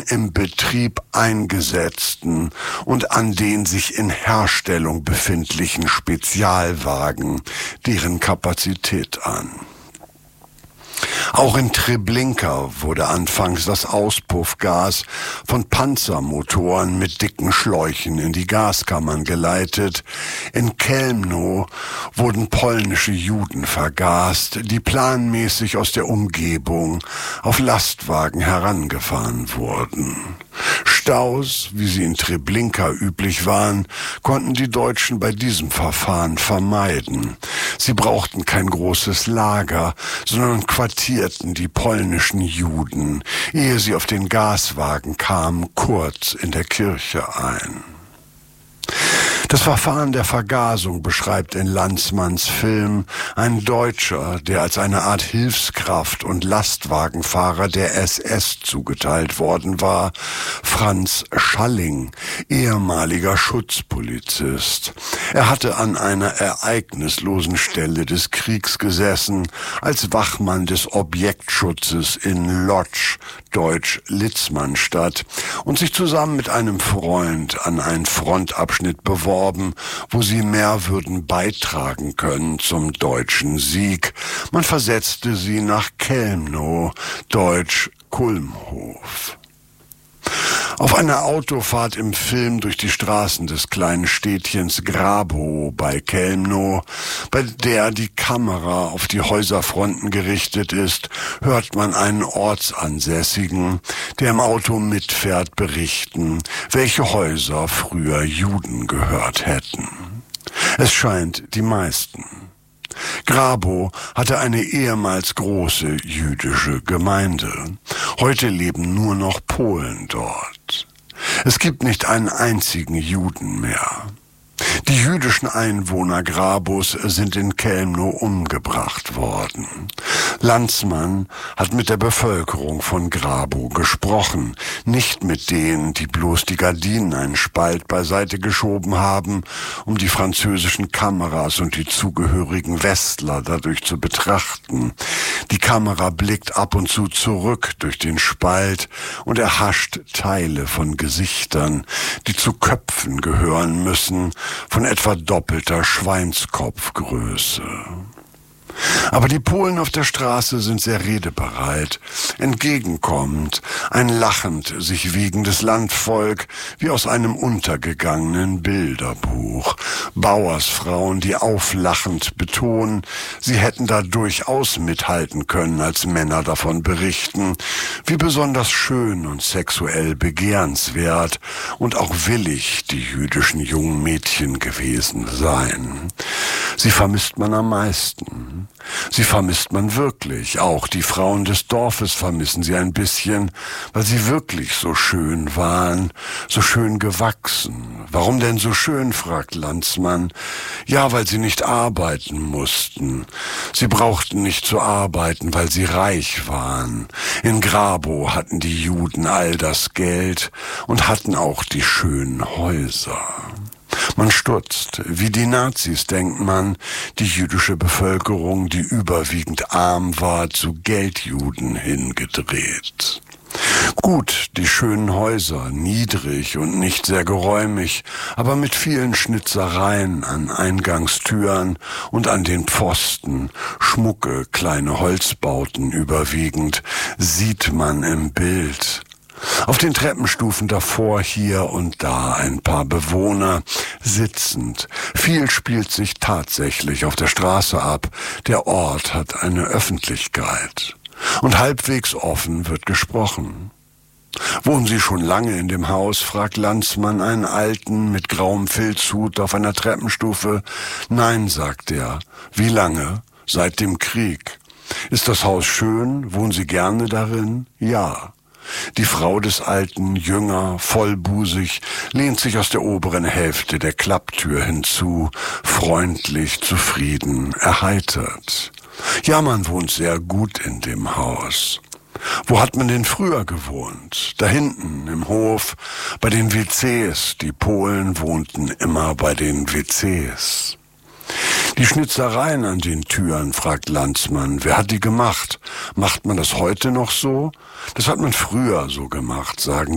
im Betrieb eingesetzten und an den sich in Herstellung befindlichen Spezialwagen deren Kapazität an. Auch in Treblinka wurde anfangs das Auspuffgas von Panzermotoren mit dicken Schläuchen in die Gaskammern geleitet. In Chełmno wurden polnische Juden vergast, die planmäßig aus der Umgebung auf Lastwagen herangefahren wurden. Staus, wie sie in Treblinka üblich waren, konnten die Deutschen bei diesem Verfahren vermeiden. Sie brauchten kein großes Lager, sondern quartierten die polnischen Juden, ehe sie auf den Gaswagen kamen, kurz in der Kirche ein. Das Verfahren der Vergasung beschreibt in Landsmanns Film ein Deutscher, der als eine Art Hilfskraft und Lastwagenfahrer der SS zugeteilt worden war, Franz Schalling, ehemaliger Schutzpolizist. Er hatte an einer ereignislosen Stelle des Kriegs gesessen, als Wachmann des Objektschutzes in Lodz, deutsch Litzmannstadt, und sich zusammen mit einem Freund an einen Frontabschnitt beworben, wo sie mehr würden beitragen können zum deutschen Sieg. Man versetzte sie nach Chełmno, deutsch Kulmhof. Auf einer Autofahrt im Film durch die Straßen des kleinen Städtchens Grabow bei Chełmno, bei der die Kamera auf die Häuserfronten gerichtet ist, hört man einen Ortsansässigen, der im Auto mitfährt, berichten, welche Häuser früher Juden gehört hätten. Es scheint die meisten. Grabow hatte eine ehemals große jüdische Gemeinde. Heute leben nur noch Polen dort. Es gibt nicht einen einzigen Juden mehr. Die jüdischen Einwohner Grabows sind in Chełmno umgebracht worden. Landsmann hat mit der Bevölkerung von Grabow gesprochen, nicht mit denen, die bloß die Gardinen einen Spalt beiseite geschoben haben, um die französischen Kameras und die zugehörigen Westler dadurch zu betrachten. Die Kamera blickt ab und zu zurück durch den Spalt und erhascht Teile von Gesichtern, die zu Köpfen gehören müssen, von etwa doppelter Schweinskopfgröße. Aber die Polen auf der Straße sind sehr redebereit, entgegenkommend, ein lachend sich wiegendes Landvolk wie aus einem untergegangenen Bilderbuch. Bauersfrauen, die auflachend betonen, sie hätten da durchaus mithalten können, als Männer davon berichten, wie besonders schön und sexuell begehrenswert und auch willig die jüdischen jungen Mädchen gewesen seien. Sie vermisst man am meisten. Sie vermisst man wirklich. Auch die Frauen des Dorfes vermissen sie ein bisschen, weil sie wirklich so schön waren, so schön gewachsen. Warum denn so schön, fragt Landsmann. Ja, weil sie nicht arbeiten mussten. Sie brauchten nicht zu arbeiten, weil sie reich waren. In Grabow hatten die Juden all das Geld und hatten auch die schönen Häuser. Man stutzt. Wie die Nazis denkt man, die jüdische Bevölkerung, die überwiegend arm war, zu Geldjuden hingedreht. Gut, die schönen Häuser, niedrig und nicht sehr geräumig, aber mit vielen Schnitzereien an Eingangstüren und an den Pfosten, schmucke kleine Holzbauten überwiegend, sieht man im Bild. Auf den Treppenstufen davor hier und da ein paar Bewohner sitzend. Viel spielt sich tatsächlich auf der Straße ab. Der Ort hat eine Öffentlichkeit. Und halbwegs offen wird gesprochen. Wohnen Sie schon lange in dem Haus? Fragt Landsmann einen Alten mit grauem Filzhut auf einer Treppenstufe. Nein, sagt er. Wie lange? Seit dem Krieg. Ist das Haus schön? Wohnen Sie gerne darin? Ja. Die Frau des Alten, jünger, vollbusig, lehnt sich aus der oberen Hälfte der Klapptür hinzu, freundlich, zufrieden, erheitert. Ja, man wohnt sehr gut in dem Haus. Wo hat man denn früher gewohnt? Da hinten, im Hof, bei den WCs. Die Polen wohnten immer bei den WCs. Die Schnitzereien an den Türen, fragt Landsmann. Wer hat die gemacht? Macht man das heute noch so? Das hat man früher so gemacht, sagen